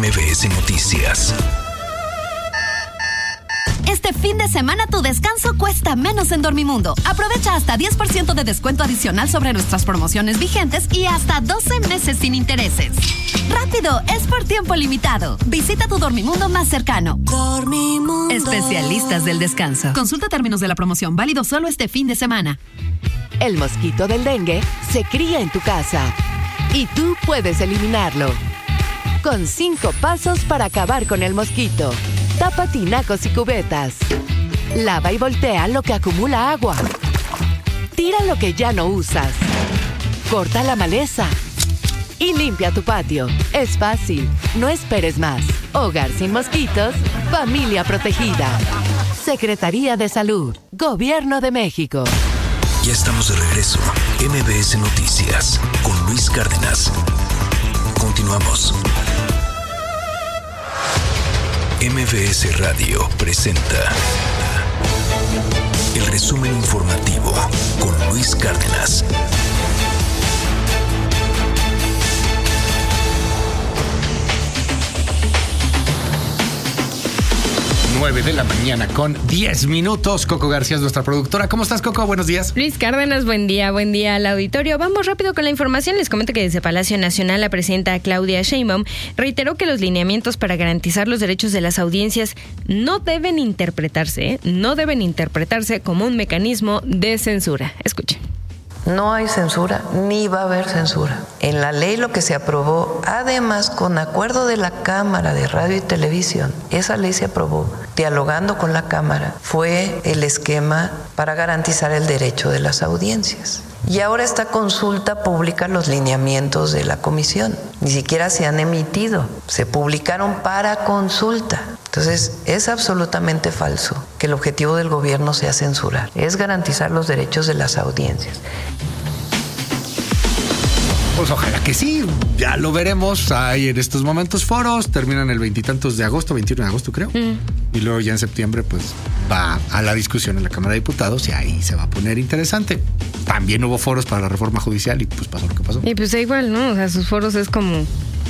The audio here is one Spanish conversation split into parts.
MBS Noticias. Este fin de semana tu descanso cuesta menos en Dormimundo. Aprovecha hasta 10% de descuento adicional sobre nuestras promociones vigentes y hasta 12 meses sin intereses. ¡Rápido! Es por tiempo limitado. Visita tu Dormimundo más cercano. Dormimundo. Especialistas del descanso. Consulta términos de la promoción. Válido solo este fin de semana. El mosquito del dengue se cría en tu casa y tú puedes eliminarlo. Con 5 pasos para acabar con el mosquito. Tapa tinacos y cubetas. Lava y voltea lo que acumula agua. Tira lo que ya no usas. Corta la maleza. Y limpia tu patio. Es fácil. No esperes más. Hogar sin mosquitos. Familia protegida. Secretaría de Salud. Gobierno de México. Ya estamos de regreso. MBS Noticias con Luis Cárdenas. Continuamos. MBS Radio presenta el resumen informativo con Luis Cárdenas. 9 de la mañana con 10 minutos. Coco García es nuestra productora. ¿Cómo estás, Coco? Buenos días. Luis Cárdenas, buen día al auditorio. Vamos rápido con la información. Les comento que desde Palacio Nacional la presidenta Claudia Sheinbaum reiteró que los lineamientos para garantizar los derechos de las audiencias no deben interpretarse como un mecanismo de censura. Escuchen. No hay censura, ni va a haber censura. En la ley lo que se aprobó, además con acuerdo de la Cámara de Radio y Televisión, esa ley se aprobó dialogando con la Cámara, fue el esquema para garantizar el derecho de las audiencias. Y ahora esta consulta pública los lineamientos de la comisión. Ni siquiera se han emitido, se publicaron para consulta. Entonces, es absolutamente falso que el objetivo del gobierno sea censurar, es garantizar los derechos de las audiencias. Pues ojalá que sí, ya lo veremos. Hay en estos momentos foros, terminan el 20 y tantos de agosto, 21 de agosto creo. Y luego ya en septiembre pues va a la discusión en la Cámara de Diputados y ahí se va a poner interesante. También hubo foros para la reforma judicial y pues pasó lo que pasó. Y pues da igual, ¿no? O sea, sus foros es como...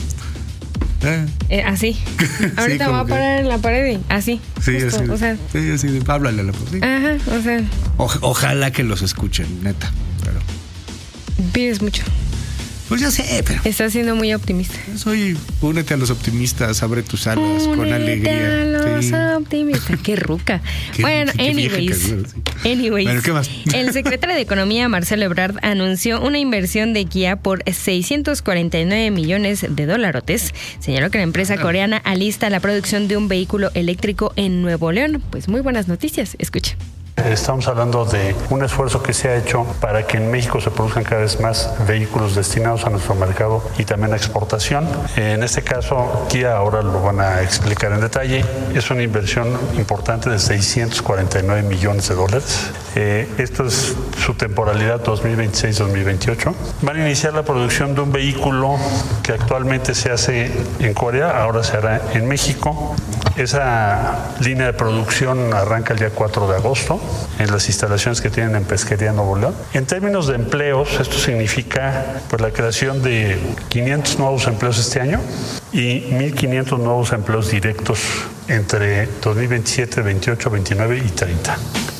así. Ahorita sí, va a parar en la pared y así. Sí, justo, así. O sea, sí, así. Háblale a la sí. Ajá, o sea. Ojalá que los escuchen, neta. Pero... pides mucho. Pues ya sé, pero... Estás siendo muy optimista. Únete a los optimistas, abre tus alas con alegría. A los optimistas. Qué ruca. Bueno, anyways. Bueno, ¿qué más? El secretario de Economía, Marcelo Ebrard, anunció una inversión de Kia por $649 millones. Señaló que la empresa coreana alista la producción de un vehículo eléctrico en Nuevo León. Pues muy buenas noticias. Escucha. Estamos hablando de un esfuerzo que se ha hecho para que en México se produzcan cada vez más vehículos destinados a nuestro mercado y también a exportación. En este caso, Kia, ahora lo van a explicar en detalle, es una inversión importante de $649 millones. Esto es su temporalidad 2026-2028. Van a iniciar la producción de un vehículo que actualmente se hace en Corea, ahora se hará en México. Esa línea de producción arranca el día 4 de agosto en las instalaciones que tienen en Pesquería Nuevo León. En términos de empleos, esto significa pues, la creación de 500 nuevos empleos este año y 1,500 nuevos empleos directos entre 2027, 28, 29 y 30.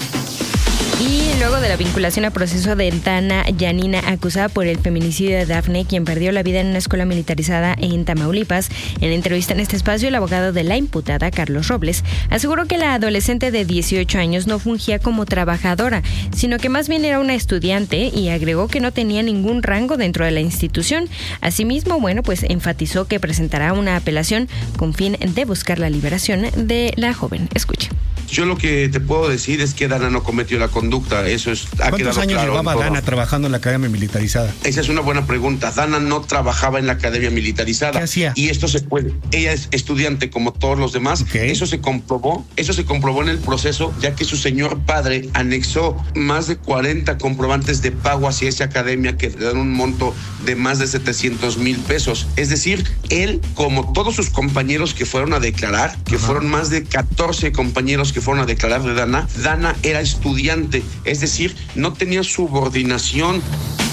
Y luego de la vinculación a proceso de Dana Yanina, acusada por el feminicidio de Dafne, quien perdió la vida en una escuela militarizada en Tamaulipas, en entrevista en este espacio, el abogado de la imputada, Carlos Robles, aseguró que la adolescente de 18 años no fungía como trabajadora, sino que más bien era una estudiante, y agregó que no tenía ningún rango dentro de la institución. Asimismo, pues enfatizó que presentará una apelación con fin de buscar la liberación de la joven. Escuche. Yo lo que te puedo decir es que Dana no cometió la conducta. Eso es, ha quedado claro. ¿Cuántos años llevaba Dana trabajando en la academia militarizada? Esa es una buena pregunta. Dana no trabajaba en la academia militarizada. ¿Qué hacía? Y esto se puede. Ella es estudiante como todos los demás. Okay. Eso se comprobó en el proceso, ya que su señor padre anexó más de 40 comprobantes de pago hacia esa academia que dan un monto de más de 700,000 pesos. Es decir, él, como todos sus compañeros que fueron a declarar, que fueron más de 14 compañeros que fueron a declarar de Dana era estudiante, es decir, no tenía subordinación.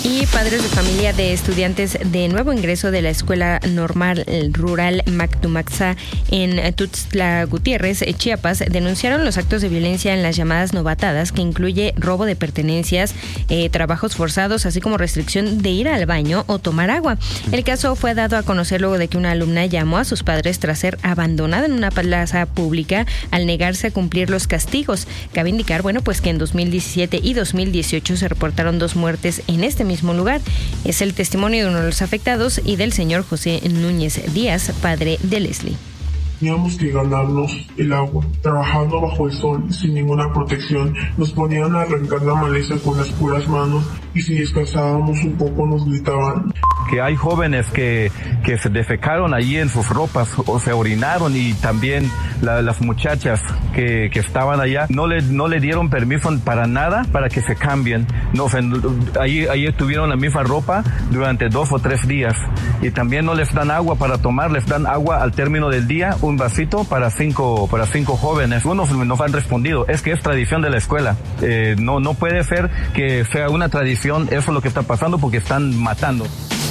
Y padres de familia de estudiantes de nuevo ingreso de la Escuela Normal Rural Mactumaxá en Tuxtla Gutiérrez, Chiapas, denunciaron los actos de violencia en las llamadas novatadas, que incluye robo de pertenencias, trabajos forzados, así como restricción de ir al baño o tomar agua. El caso fue dado a conocer luego de que una alumna llamó a sus padres tras ser abandonada en una plaza pública al negarse a cumplir los castigos. Cabe indicar, pues que en 2017 y 2018 se reportaron 2 muertes en este mismo lugar. Es el testimonio de uno de los afectados y del señor José Núñez Díaz, padre de Leslie. Teníamos que ganarnos el agua, trabajando bajo el sol, sin ninguna protección. Nos ponían a arrancar la maleza con las puras manos y si descansábamos un poco nos gritaban. Que hay jóvenes que se defecaron allí en sus ropas o se orinaron, y también las muchachas que estaban allá no le dieron permiso para nada para que se cambien. No, ahí tuvieron la misma ropa durante 2 o 3 días, y también no les dan agua para tomar, les dan agua al término del día, un vasito para cinco jóvenes. Unos nos han respondido, es que es tradición de la escuela. No puede ser que sea una tradición, eso es lo que está pasando, porque están matando.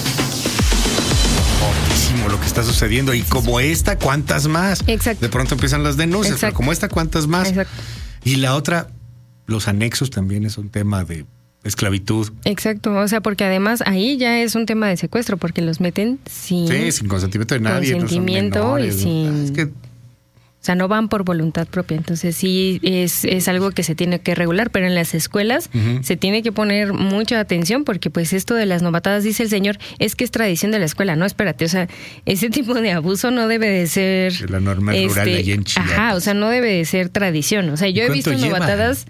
Lo que está sucediendo, y como esta, ¿cuántas más? Exacto. De pronto empiezan las denuncias, Exacto. pero como esta, ¿cuántas más? Exacto. Y la otra, los anexos también es un tema de esclavitud. Exacto, o sea, porque además ahí ya es un tema de secuestro, porque los meten sin consentimiento de nadie. Consentimiento, no son menores, y sin... Es que... O sea, no van por voluntad propia. Entonces sí es algo que se tiene que regular, pero en las escuelas se tiene que poner mucha atención, porque pues esto de las novatadas, dice el señor, es que es tradición de la escuela. No, espérate, o sea, ese tipo de abuso no debe de ser... La norma rural allá en Chiapas. Ajá, o sea, no debe de ser tradición. O sea, yo he visto novatadas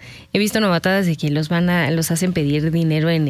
de que los hacen pedir dinero en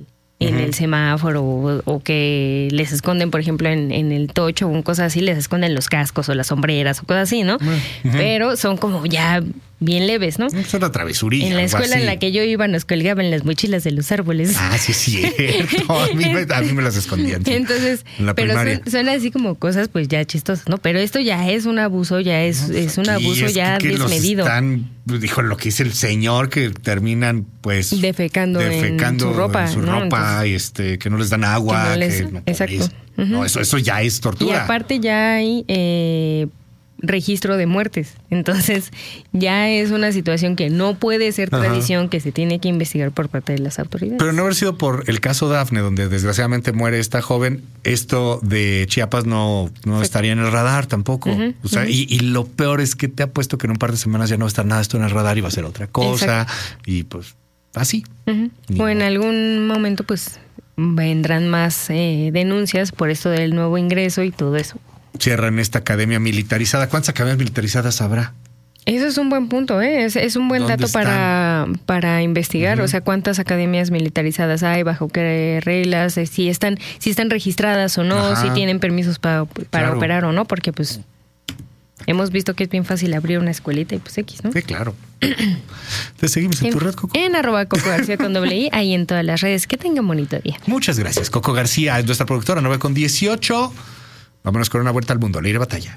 el semáforo, o que les esconden, por ejemplo, en el tocho o cosas así, les esconden los cascos o las sombreras o cosas así, ¿no? Pero son como ya bien leves, ¿no? Es una travesurilla. En la escuela en la que yo iba nos colgaban las mochilas de los árboles. Ah, sí, es cierto. A mí me las escondían. Sí. Entonces, pero son así como cosas pues ya chistosas, ¿no? Pero esto ya es un abuso, ya es un abuso ya desmedido. Dijo lo que dice el señor, que terminan pues defecando en su ropa, Entonces, que no les dan agua. Exacto. No, eso ya es tortura. Y aparte ya hay registro de muertes. Entonces ya es una situación que no puede ser tradición, que se tiene que investigar por parte de las autoridades. Pero no haber sido por el caso Dafne, donde desgraciadamente muere esta joven, esto de Chiapas no estaría en el radar tampoco. O sea, y lo peor es que te apuesto que en un par de semanas ya no va a estar nada esto en el radar y va a ser otra cosa. Exacto. Y pues así. O en algún momento pues vendrán más denuncias por esto del nuevo ingreso y todo eso. Cierran esta academia militarizada. ¿Cuántas academias militarizadas habrá? Eso es un buen punto, ¿eh? Es un buen dato para investigar. O sea, cuántas academias militarizadas hay, bajo qué reglas, si están registradas o no, si tienen permisos para operar o no, porque pues hemos visto que es bien fácil abrir una escuelita y pues X, ¿no? Sí, claro. Te seguimos en tu red, Coco. En @CocoGarcía con .i, ahí en todas las redes. Que tengan bonito día. Muchas gracias, Coco García, nuestra productora, 9:18. Vámonos con una vuelta al mundo, Leire Batalla.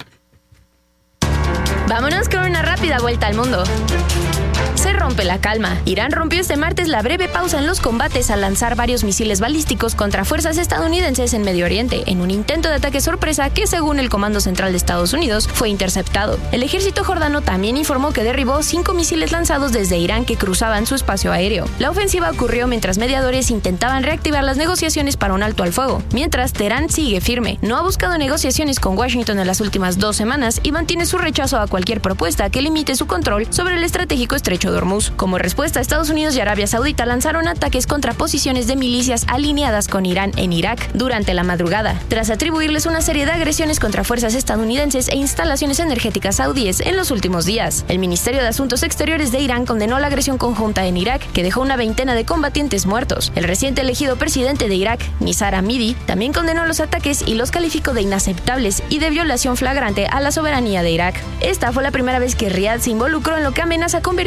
Vámonos con una rápida vuelta al mundo. Se rompe la calma. Irán rompió este martes la breve pausa en los combates al lanzar varios misiles balísticos contra fuerzas estadounidenses en Medio Oriente, en un intento de ataque sorpresa que, según el Comando Central de Estados Unidos, fue interceptado. El ejército jordano también informó que derribó 5 misiles lanzados desde Irán que cruzaban su espacio aéreo. La ofensiva ocurrió mientras mediadores intentaban reactivar las negociaciones para un alto al fuego. Mientras, Teherán sigue firme. No ha buscado negociaciones con Washington en las últimas 2 semanas y mantiene su rechazo a cualquier propuesta que limite su control sobre el estratégico estrecho de Hormuz. Como respuesta, Estados Unidos y Arabia Saudita lanzaron ataques contra posiciones de milicias alineadas con Irán en Irak durante la madrugada, tras atribuirles una serie de agresiones contra fuerzas estadounidenses e instalaciones energéticas saudíes en los últimos días. El Ministerio de Asuntos Exteriores de Irán condenó la agresión conjunta en Irak, que dejó una veintena de combatientes muertos. El reciente elegido presidente de Irak, Nizar Hamidi, también condenó los ataques y los calificó de inaceptables y de violación flagrante a la soberanía de Irak. Esta fue la primera vez que Riad se involucró en lo que amenaza convertirse en una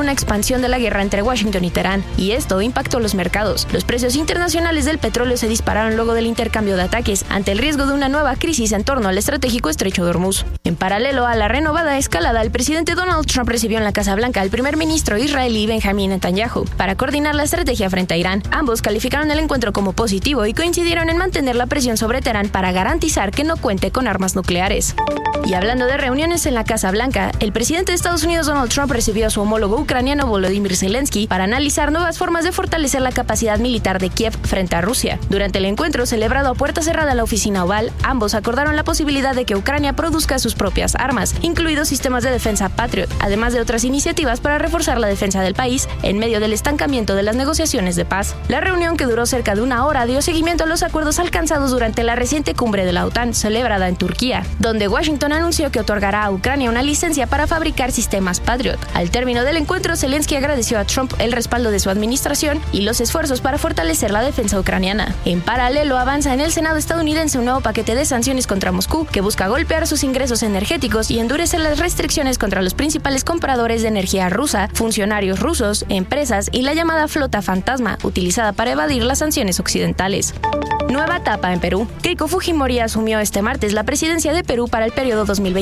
una expansión de la guerra entre Washington y Teherán, y esto impactó los mercados. Los precios internacionales del petróleo se dispararon luego del intercambio de ataques ante el riesgo de una nueva crisis en torno al estratégico estrecho de Hormuz. En paralelo a la renovada escalada, el presidente Donald Trump recibió en la Casa Blanca al primer ministro israelí Benjamin Netanyahu para coordinar la estrategia frente a Irán. Ambos calificaron el encuentro como positivo y coincidieron en mantener la presión sobre Teherán para garantizar que no cuente con armas nucleares. Y hablando de reuniones en la Casa Blanca, el presidente de Estados Unidos Donald Trump recibió a su homólogo ucraniano Volodymyr Zelensky para analizar nuevas formas de fortalecer la capacidad militar de Kiev frente a Rusia. Durante el encuentro celebrado a puerta cerrada en la oficina oval, ambos acordaron la posibilidad de que Ucrania produzca sus propias armas, incluidos sistemas de defensa Patriot, además de otras iniciativas para reforzar la defensa del país en medio del estancamiento de las negociaciones de paz. La reunión, que duró cerca de una hora, dio seguimiento a los acuerdos alcanzados durante la reciente cumbre de la OTAN celebrada en Turquía, donde Washington anunció que otorgará a Ucrania una licencia para fabricar sistemas Patriot. Al término del encuentro, Zelensky agradeció a Trump el respaldo de su administración y los esfuerzos para fortalecer la defensa ucraniana. En paralelo, avanza en el Senado estadounidense un nuevo paquete de sanciones contra Moscú que busca golpear sus ingresos energéticos y endurecer las restricciones contra los principales compradores de energía rusa, funcionarios rusos, empresas y la llamada flota fantasma, utilizada para evadir las sanciones occidentales. Nueva etapa en Perú. Keiko Fujimori asumió este martes la presidencia de Perú para el periodo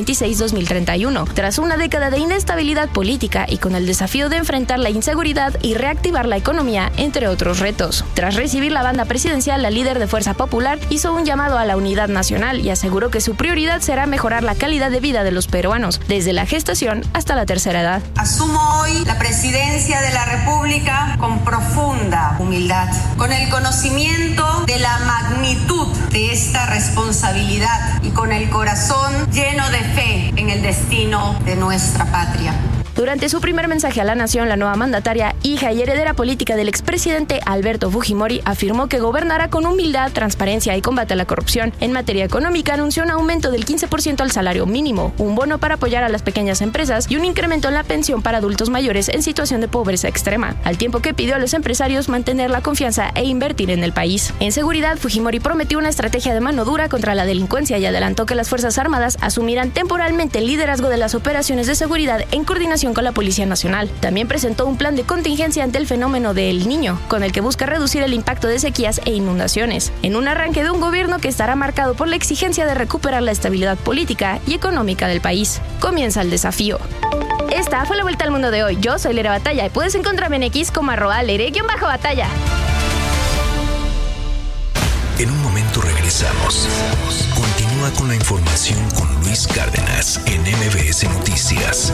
2026-2031, tras una década de inestabilidad política y con el desafío de enfrentar la inseguridad y reactivar la economía, entre otros retos. Tras recibir la banda presidencial, la líder de Fuerza Popular hizo un llamado a la unidad nacional y aseguró que su prioridad será mejorar la calidad de vida de los peruanos, desde la gestación hasta la tercera edad. Asumo hoy la presidencia de la República con profunda humildad, con el conocimiento de la magnitud de esta responsabilidad y con el corazón lleno de fe en el destino de nuestra patria. Durante su primer mensaje a la nación, la nueva mandataria, hija y heredera política del expresidente Alberto Fujimori, afirmó que gobernará con humildad, transparencia y combate a la corrupción. En materia económica, anunció un aumento del 15% al salario mínimo, un bono para apoyar a las pequeñas empresas y un incremento en la pensión para adultos mayores en situación de pobreza extrema, al tiempo que pidió a los empresarios mantener la confianza e invertir en el país. En seguridad, Fujimori prometió una estrategia de mano dura contra la delincuencia y adelantó que las Fuerzas Armadas asumirán temporalmente el liderazgo de las operaciones de seguridad en coordinación con la Policía Nacional. También presentó un plan de contingencia ante el fenómeno de El Niño, con el que busca reducir el impacto de sequías e inundaciones, en un arranque de un gobierno que estará marcado por la exigencia de recuperar la estabilidad política y económica del país. Comienza el desafío. Esta fue la vuelta al mundo de hoy. Yo soy Leire Batalla y puedes encontrarme en X como @Leire_Batalla. En un momento regresamos. Continúa con la información con Luis Cárdenas en MBS Noticias.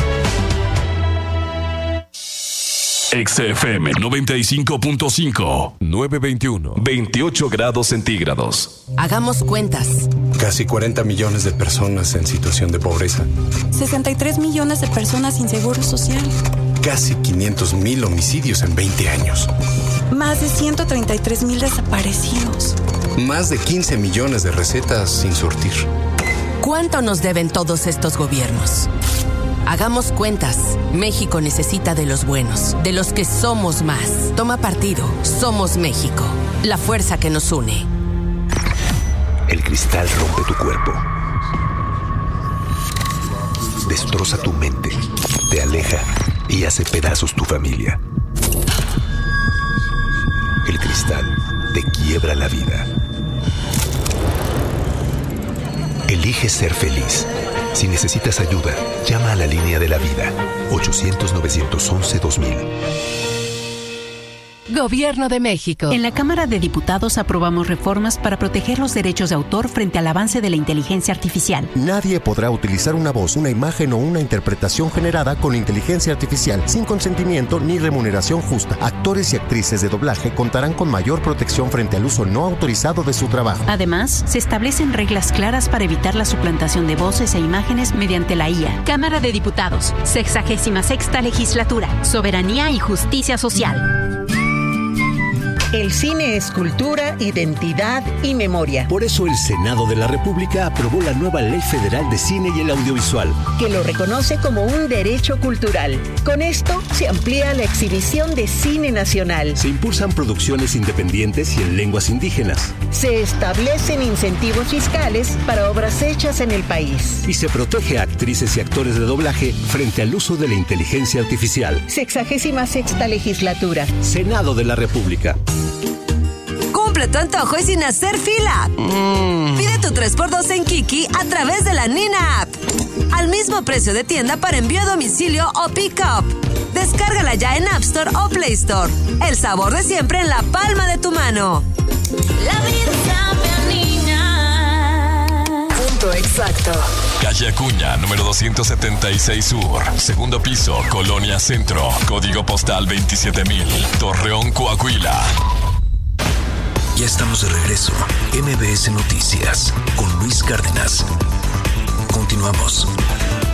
XFM 95.5, 921, 28 grados centígrados. Hagamos cuentas. Casi 40 millones de personas en situación de pobreza. 63 millones de personas sin seguro social. Casi 500,000 homicidios en 20 años. Más de 133,000 desaparecidos. Más de 15 millones de recetas sin surtir. ¿Cuánto nos deben todos estos gobiernos? Hagamos cuentas. México necesita de los buenos, de los que somos más. Toma partido. Somos México. La fuerza que nos une. El cristal rompe tu cuerpo. Destroza tu mente. Te aleja y hace pedazos tu familia. El cristal te quiebra la vida. Elige ser feliz. Si necesitas ayuda, llama a la línea de la vida. 800-911-2000. Gobierno de México. En la Cámara de Diputados aprobamos reformas para proteger los derechos de autor frente al avance de la inteligencia artificial. Nadie podrá utilizar una voz, una imagen o una interpretación generada con inteligencia artificial sin consentimiento ni remuneración justa. Actores y actrices de doblaje contarán con mayor protección frente al uso no autorizado de su trabajo. Además, se establecen reglas claras para evitar la suplantación de voces e imágenes mediante la IA. Cámara de Diputados, 66ª Legislatura, Soberanía y Justicia Social. El cine es cultura, identidad y memoria. Por eso el Senado de la República aprobó la nueva Ley Federal de Cine y el Audiovisual, que lo reconoce como un derecho cultural. Con esto se amplía la exhibición de cine nacional. Se impulsan producciones independientes y en lenguas indígenas. Se establecen incentivos fiscales para obras hechas en el país. Y se protege a actrices y actores de doblaje frente al uso de la inteligencia artificial. 66ª legislatura. Senado de la República. Cumple tu antojo y sin hacer fila. Pide tu 3x2 en Kiki a través de la Nina App. Al mismo precio de tienda para envío a domicilio o pick-up. Descárgala ya en App Store o Play Store. El sabor de siempre en la palma de tu mano. La vida sabe a niña. Punto exacto. Calle Acuña, número 276 Sur. Segundo piso, Colonia Centro. Código postal 27000. Torreón, Coahuila. Ya estamos de regreso. MBS Noticias con Luis Cárdenas. Continuamos.